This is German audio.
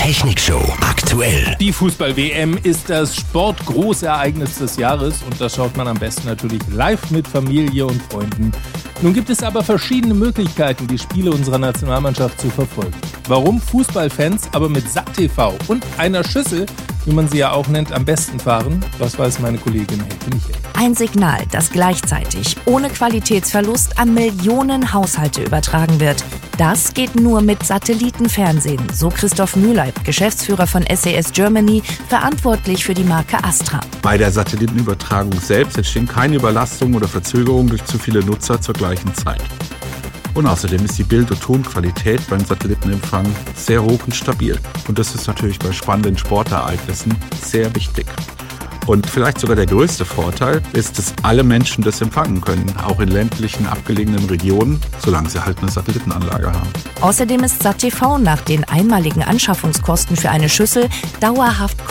Technikshow aktuell. Die Fußball-WM ist das Sportgroßereignis des Jahres und das schaut man am besten natürlich live mit Familie und Freunden. Nun gibt es aber verschiedene Möglichkeiten, die Spiele unserer Nationalmannschaft zu verfolgen. Warum Fußballfans aber mit SAT-TV und einer Schüssel, wie man sie ja auch nennt, am besten fahren, das weiß meine Kollegin Helke Michel. Ein Signal, das gleichzeitig ohne Qualitätsverlust an Millionen Haushalte übertragen wird. Das geht nur mit Satellitenfernsehen, so Christoph Mühleib, Geschäftsführer von SAS Germany, verantwortlich für die Marke Astra. Bei der Satellitenübertragung selbst entstehen keine Überlastungen oder Verzögerungen durch zu viele Nutzer zur gleichen Zeit. Und außerdem ist die Bild- und Tonqualität beim Satellitenempfang sehr hoch und stabil. Und das ist natürlich bei spannenden Sportereignissen sehr wichtig. Und vielleicht sogar der größte Vorteil ist, dass alle Menschen das empfangen können, auch in ländlichen, abgelegenen Regionen, solange sie halt eine Satellitenanlage haben. Außerdem ist SAT-TV nach den einmaligen Anschaffungskosten für eine Schüssel dauerhaft